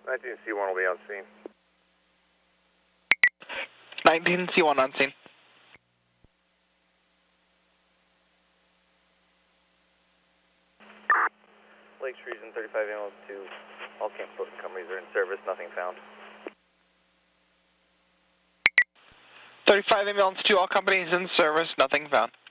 19C1 will be on scene. 19C1 on scene. Lakes Region 35 ambulance 2. All camp booking companies are in service, nothing found. 35 ambulance 2, all companies in service, nothing found.